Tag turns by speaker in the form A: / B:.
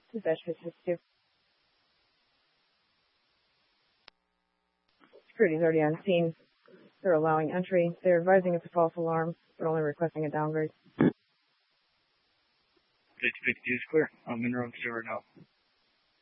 A: 2-52. Security is already on scene. They're allowing entry. They're advising it's a false alarm, but only requesting a downgrade.
B: 52 is clear. I'm in room 0 now.